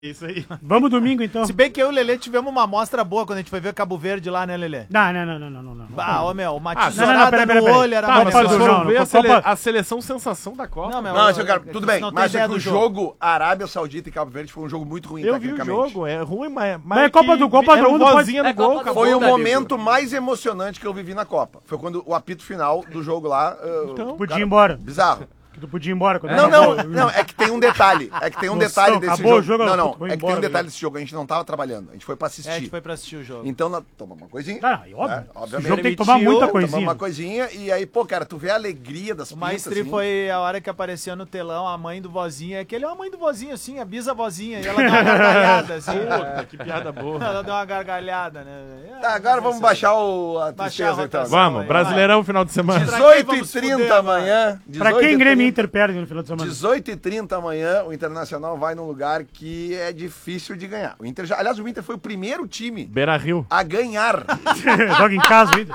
Isso aí. Vamos domingo, então. Se bem que eu e o Lelê tivemos uma amostra boa quando a gente foi ver Cabo Verde lá, né, Lelê? Não. Ah, ô meu, uma não, tesourada peraí. no olho era Tá, mas Copa vocês do- foram não, ver Copa- a seleção sensação da Copa. meu, Não, esse cara, tudo bem, não tem mas é ideia que do o jogo Arábia Saudita e Cabo Verde foi um jogo muito ruim Eu vi o tecnicamente. jogo, é ruim, mas é Copa do Mundo, vozinha pode- no gol, Copa do acabou. Foi o Mundo, momento mais emocionante que eu vivi na Copa. Foi quando o apito final do jogo lá... Então, Podia ir embora. Bizarro. Tu podia ir embora. Quando Não, é que tem um detalhe. Detalhe desse acabou jogo. o jogo, Não, foi é que tem embora, um detalhe desse jogo. A gente não tava trabalhando, a gente foi pra assistir. É, a gente foi pra assistir o jogo. Então, toma uma coisinha. Ah, é óbvio. O obviamente. jogo tem que tomar muita Tomar coisinha. uma coisinha e aí, pô, cara, tu vê a alegria das O pistas, Maestri assim. foi a hora que apareceu no telão a mãe do vozinho. Aquele é a mãe do vozinho, assim, a bisavozinha. E ela deu uma gargalhada, assim. Puta, que piada boa. Ela deu uma gargalhada, né? Tá, agora vamos baixar Baixar a a tristeza, então. rotação. Vamos, Brasileirão final de semana. Pra quem vamos 18h30 fuder, amanhã. Pra quem 18h30, Grêmio e Inter perde no final de semana? 18h30 amanhã, o Internacional vai num lugar que é difícil de ganhar. Aliás, o Inter foi o primeiro time Beira Rio. a ganhar. Joga em casa, o Inter.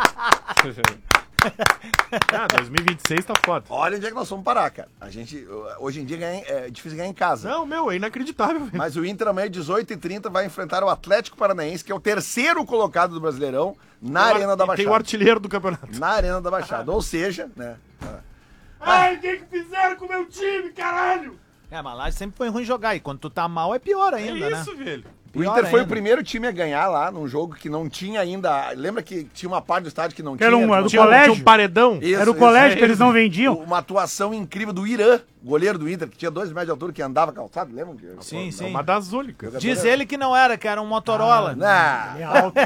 2026 tá foda. Olha onde é que nós vamos parar, cara. Hoje em dia é difícil ganhar em casa. Não, meu, é inacreditável. velho. Mas o Inter amanhã, 18h30, vai enfrentar o Atlético Paranaense, que é o terceiro colocado do Brasileirão, na Arena da E tem o Baixada. artilheiro do campeonato. Na Arena da Baixada. Ou seja, né? Ai, o que fizeram com o meu time, caralho? É, mas lá sempre foi ruim jogar. E quando tu tá mal é pior ainda, né? velho. O Inter foi o primeiro time a ganhar lá, num jogo que não tinha ainda... Lembra que tinha uma parte do estádio que não era tinha? do Tinha colégio? um paredão. Isso, Era o isso colégio aí. que eles não vendiam. Uma atuação incrível do Irã, goleiro do Inter, que tinha 2 metros de altura, que andava calçado, lembra? Sim, É sim. uma das únicas. Diz ele que não era, que era um Motorola. Não. É alto.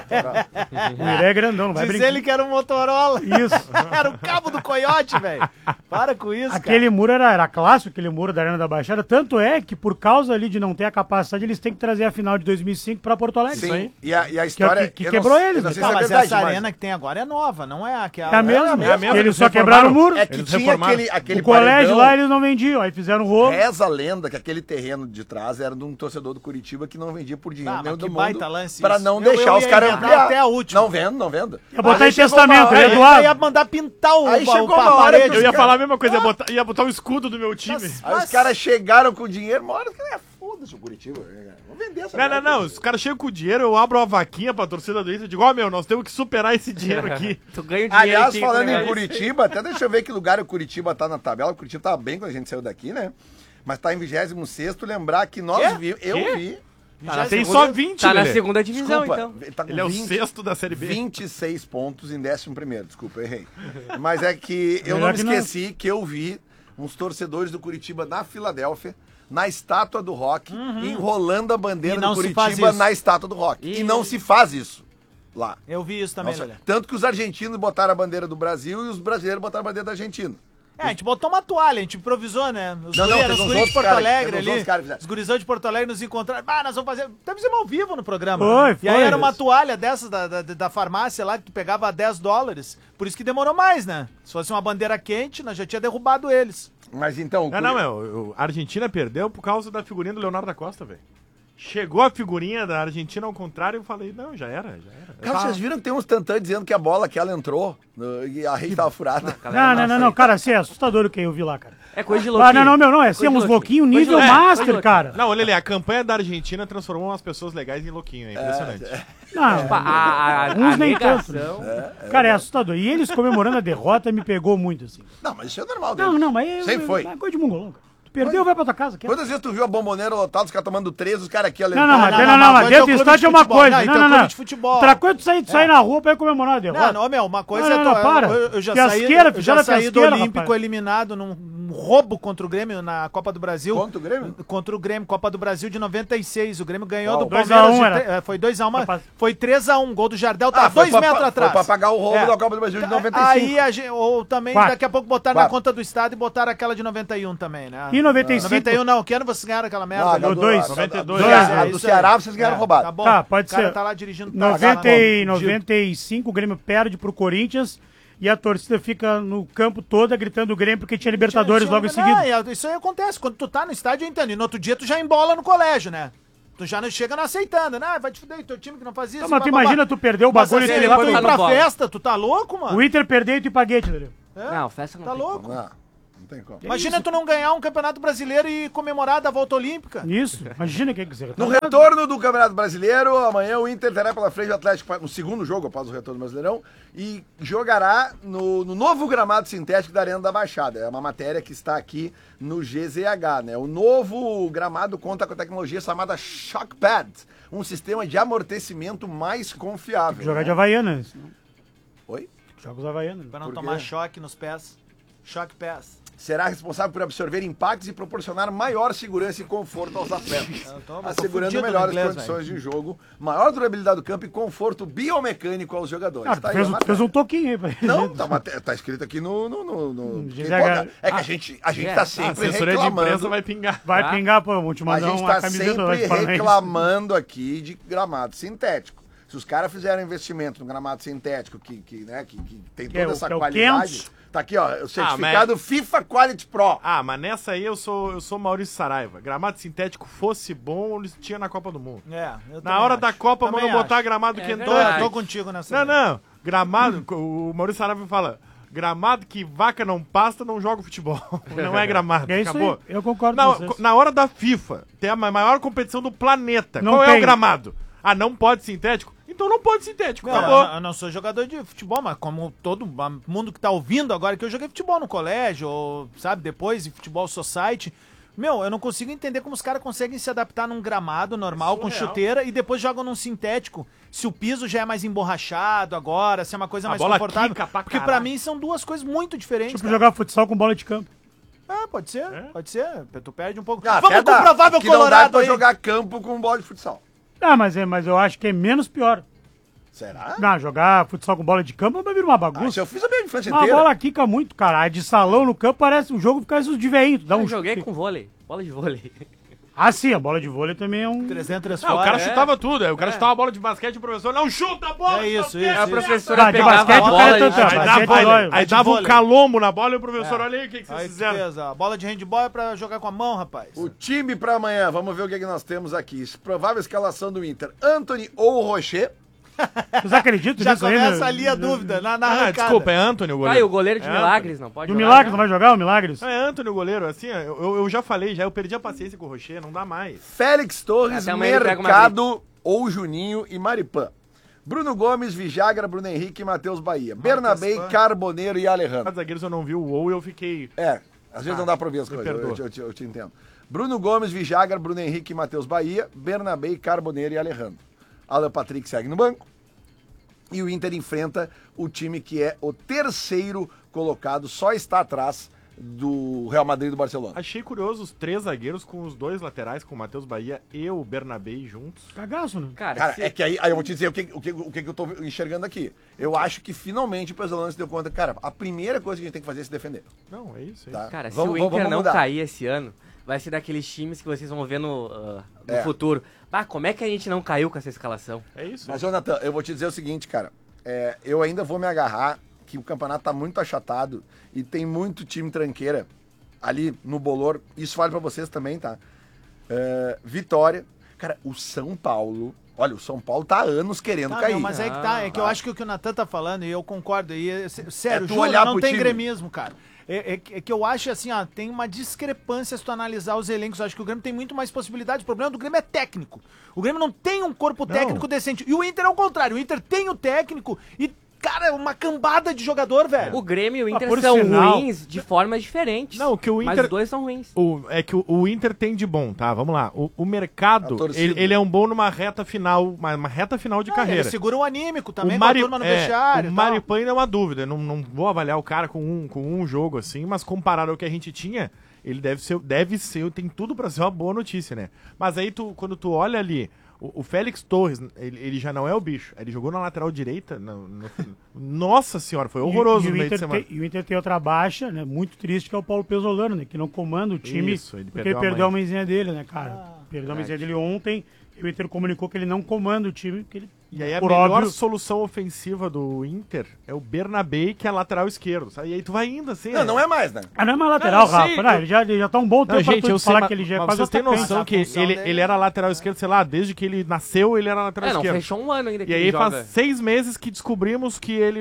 O Iré é grandão, não vai Diz brincar. ele que era um Motorola. Isso. Era o cabo do coiote, velho. Para com isso, Aquele muro era clássico, aquele muro da Arena da Baixada. Tanto é que, por causa ali de não ter a capacidade, eles têm que trazer a final de 2005 pra Porto Alegre. Isso aí. Sim, e a história... que eu quebrou eles, eu não né? sei Não, se é mas verdade, essa mas arena que tem agora é nova, não é aquela. É a mesma. é a mesma. Eles só Eles quebraram o muro. É que Eles tinha reformaram. aquele O colégio paredão. lá eles não vendiam, aí fizeram roubo. Reza a lenda que aquele terreno de trás era de um torcedor do Curitiba que não vendia por dinheiro Ah, nenhum mas do que mundo baita lance pra isso. não Eu deixar os ia caras inventar ampliar. até a última. Não vendo. Ia botar Aí em chegou uma testamento, hora- ia Ele doar. ia mandar pintar o Aí chegou a uma hora parede. que Eu ia Os falar a mesma coisa, ia botar o escudo do meu time. Aí os caras chegaram com o dinheiro, uma hora que foda-se o Curitiba. Vamos vender essa merda. Não. Os caras chegam com o dinheiro, eu abro uma vaquinha pra torcida do Inter e digo, ó, meu, nós temos que superar esse dinheiro aqui. Tu ganha o dinheiro Aliás, aqui, falando né? em Curitiba, até deixa eu ver que lugar o Curitiba tá na tabela. O Curitiba tava bem quando a gente saiu daqui, né? Mas tá em 26º, lembrar que nós vimos, eu vi. Tem só 20, Tá na Lelê. segunda divisão, Desculpa, então. tá com Ele é o 20, sexto da Série B. 26 pontos em 11º, desculpa, eu errei. Mas é que eu Melhor não me que não. esqueci que eu vi uns torcedores do Curitiba na Filadélfia, na estátua do Rock, enrolando a bandeira E não do se faz Curitiba isso. na estátua do Rock. E não se faz isso lá. Eu vi isso também, Nossa, Lelê. tanto que os argentinos botaram a bandeira do Brasil e os brasileiros botaram a bandeira da Argentina. É, a gente botou uma toalha, a gente improvisou, né? Os Não, guris, teve os uns guris de outros Porto caras, Alegre teve uns ali. outros caras que fizeram. Os gurizão de Porto Alegre nos encontraram. Ah, nós vamos fazer. Estamos ao vivo no programa. Foi, E aí foi. era uma toalha dessas da farmácia lá que tu pegava a $10. Por isso que demorou mais, né? Se fosse uma bandeira quente, nós já tinha derrubado eles. Mas então... A Argentina perdeu por causa da figurinha do Leonardo da Costa, velho. Chegou a figurinha da Argentina ao contrário e eu falei, não, já era. Cara, vocês viram que tem uns tantãs dizendo que a bola que ela entrou e a rede tava furada. Não, cara, assim, é assustador o que eu vi lá, cara. É coisa de louquinho. Não, é assim, Coisa de uns louquinho. louquinhos Coisa de nível louquinho. master, Coisa de cara. Não, olha ali, a campanha da Argentina transformou umas pessoas legais em louquinho, é impressionante. Não, A uns nem tanto. negação. Cara, é assustador. E eles comemorando a derrota me pegou muito, assim. Não, mas isso é normal deles. Não, mas... Sempre foi. É coisa de mongolão, cara. Tu perdeu, vai pra tua casa. Quantas vezes tu viu a bomboneira lotada, os caras tomando 13, os caras aqui Não, mas mas dentro do clube estádio de é uma futebol. coisa. Não, então Não. clube de futebol. Outra coisa é tu sair na rua pra ir comemorar a derrota. Não, meu, uma coisa Não, para. Eu já Fiasqueira, eu já fizeram saí do fiasqueira, Olímpico rapaz. eliminado num roubo contra o Grêmio na Copa do Brasil. Contra o Grêmio? Contra o Grêmio, Copa do Brasil de 96. O Grêmio ganhou Qual? do Palmeiras. 2 a 1 era. Foi 2x1, Rapaz. foi 3x1. Gol do Jardel, tá foi 2 metros atrás. Foi pra pagar o roubo É. da Copa do Brasil de 95. Aí, ou também, Quatro. daqui a pouco botaram na Quatro. conta do Estado e botaram aquela de 91 também, né? E 95? 91 não, que ano vocês ganharam aquela merda? Não, ali? do dois. 92. A do isso Ceará aí. vocês ganharam roubado. Tá bom. Tá, pode O cara ser. tá lá dirigindo. 95, o Grêmio perde pro Corinthians e a torcida fica no campo toda gritando o Grêmio porque tinha Libertadores logo em seguida. Isso aí acontece. Quando tu tá no estádio, eu entendo. E no outro dia tu já embola no colégio, né? Tu já não chega não aceitando, né? Vai te fuder, teu time que não faz isso. Não, mas tu bababá. imagina tu perder o Mas bagulho assim, e tu ir lá depois pra... tu ir pra bola. festa, tu tá louco, mano? O Inter perdeu e tu ir pra guete, entendeu? É? Não, festa não Tá tem louco? como. Não tem como. Imagina tu não ganhar um campeonato brasileiro e comemorar da volta olímpica. Isso, imagina o que você No retorno do Campeonato Brasileiro, amanhã o Inter terá pela frente o Atlético no segundo jogo após o retorno do Brasileirão e jogará no novo gramado sintético da Arena da Baixada. É uma matéria que está aqui no GZH, né? O novo gramado conta com a tecnologia chamada Shock Pad, um sistema de amortecimento mais confiável. Jogar né? de Havaianas. Oi? Jogos Havaianas. Pra não Por tomar quê? choque nos pés. Choque pés. Será responsável por absorver impactos e proporcionar maior segurança e conforto aos atletas, assegurando fudido no melhores inglês, condições de jogo, maior durabilidade do campo e conforto biomecânico aos jogadores. Ah, Tá aí a matéria. fez um toquinho aí pra Não, tá escrito aqui no GZH. Empolga. É que a gente tá A sempre assessoria de imprensa reclamando. vai pingar. Vai pingar, pô, vou te A mandar gente uma tá camiseta lá sempre de Paranaense. reclamando aqui de gramado sintético. Se os caras fizeram investimento no gramado sintético, que tem toda essa que é o qualidade. 500. Tá aqui, ó, o certificado FIFA Quality Pro. Ah, mas nessa aí eu sou Maurício Saraiva. Gramado sintético fosse bom, eles tinham na Copa do Mundo. Eu Na hora da Copa, Também mandou botar acho. gramado É quentão. verdade. Tô contigo nessa. Não. Gramado, o Maurício Saraiva fala, gramado que vaca não pasta, não joga futebol. Não é gramado, É isso acabou. aí, eu concordo com vocês. Na hora da FIFA, tem a maior competição do planeta. Não Qual é tem. o gramado? Ah, não pode sintético? Então não pode sintético, Meu, acabou. eu não sou jogador de futebol, mas como todo mundo que tá ouvindo agora, que eu joguei futebol no colégio, ou, sabe, depois de futebol society. Meu, eu não consigo entender como os caras conseguem se adaptar num gramado normal, com surreal. chuteira, e depois jogam num sintético. Se o piso já é mais emborrachado agora, se é uma coisa A mais bola confortável. quica pra Porque pra caralho. mim são duas coisas muito diferentes. Tipo cara. jogar futsal com bola de campo. Pode ser, pode ser. Tu perde um pouco. Ah, Vamos até dá, comprovar meu que não dá Colorado pra aí. jogar campo com bola de futsal. Ah, mas eu acho que é menos pior. Será? Não, jogar futsal com bola de campo vai vir uma Ah, bagunça. isso eu fiz a minha infância A inteira. bola quica muito, cara. A de salão no campo parece o jogo fica de veinho. Dá um Eu joguei com vôlei, bola de vôlei. Ah, sim, a bola de vôlei também é um. 300 Ah, o cara é. chutava tudo. O cara chutava a bola de basquete e o professor, não chuta a bola! É isso, não isso. A isso. professora Ah, de pegava basquete a o bola cara e... tanto, Aí Basquete dava, dói. aí de dava um vôlei. calombo na bola e o professor, olha aí o que vocês Aí tu fizeram. fez, ó. Bola de handball é pra jogar com a mão, rapaz. O time pra amanhã, vamos ver o que, que nós temos aqui. Provável escalação do Inter: Anthony ou Rocher. Vocês acreditam Já nisso aí? começa né? ali a dúvida, na Ah, arrancada. desculpa, é Antônio o Ah, goleiro. e o goleiro de É Milagres não pode Do jogar? Milagres, não vai jogar o Milagres? É Antônio o goleiro, assim, eu já falei, eu perdi a paciência com o Rocher, não dá mais. Félix Torres, Até amanhã ele pega uma Mercado ou Juninho e Maripan. Bruno Gomes, Vijagra, Bruno Henrique e Matheus Bahia. Bernabé, Pan. Carboneiro e Alejandro. Os zagueiros eu não vi o ou e eu fiquei... É, às vezes não dá pra ouvir as me coisas, perdoa. eu te entendo. Bruno Gomes, Vijagra, Bruno Henrique e Matheus Bahia. Bernabé, Carboneiro e Alejandro. Alan Patrick segue no banco. E o Inter enfrenta o time que é o terceiro colocado, só está atrás do Real Madrid e do Barcelona. Achei curioso os três zagueiros com os dois laterais, com o Matheus Bahia e o Bernabé juntos. Cagaço, né? Cara, se- é que aí eu vou te dizer o que eu tô enxergando aqui. Eu acho que finalmente o Pesolano se deu conta. Cara, a primeira coisa que a gente tem que fazer é se defender. Não, é isso. Tá? Cara, se Vamos- o Inter vamos não mudar. cair esse ano, vai ser daqueles times que vocês vão ver no É. futuro. Ah, como é que a gente não caiu com essa escalação? É isso. Mas, Jonathan, eu vou te dizer o seguinte, cara. Eu ainda vou me agarrar que o campeonato tá muito achatado e tem muito time tranqueira ali no bolor. Isso vale pra vocês também, tá? Vitória. Cara, o São Paulo... Olha, o São Paulo tá há anos querendo Tá, cair. meu, mas é que tá, é que eu acho que o que o Natan tá falando, e eu concordo, sério, É tu juro, olhar não pro tem time. gremismo, cara. É que eu acho assim, ó, tem uma discrepância se tu analisar os elencos. Eu acho que o Grêmio tem muito mais possibilidades. O problema do Grêmio é técnico. O Grêmio não tem um corpo técnico decente. E o Inter é o contrário. O Inter tem o técnico e, cara, é uma cambada de jogador, velho. O Grêmio e o Inter por são sinal- ruins de formas diferentes. Não, que o Mas Inter- os dois são ruins. É que o Inter tem de bom, tá? Vamos lá. O mercado, A torcida. ele é um bom numa reta final, uma reta final de carreira. Ele segura o anímico também, O com a turma no vestiário. o e tal. Maripan ainda é uma dúvida. Não vou avaliar o cara com um jogo assim, mas comparado ao que a gente tinha, ele deve ser, tem tudo pra ser uma boa notícia, né? Mas aí quando tu olha ali, o Félix Torres, ele já não é o bicho. Ele jogou na lateral direita. Nossa senhora, foi horroroso E no o meio de Inter semana. e o Inter tem outra baixa, né? Muito triste, que é o Paulo Pesolano, né? Que não comanda o time. Isso, ele porque perdeu ele a perdeu a mãe. mãezinha dele, né, cara? Perdeu a mãezinha dele ontem. E o Inter comunicou que ele não comanda o time. Que ele, E aí a por melhor óbvio, solução ofensiva do Inter é o Bernabé, que é lateral esquerdo. Sabe? E aí tu vai indo assim. Não é mais, né? Ah, não é mais lateral, Não, eu sei, Rafa. Não, ele já tá um bom tempo Não, gente, pra eu tu sei, falar mas, que ele já é mas quase vocês têm atacante. noção A que função dele- ele era lateral esquerdo, sei lá, desde que ele nasceu ele era lateral É, não, esquerdo. fechou um ano ainda que E aí ele faz joga. 6 meses que descobrimos que ele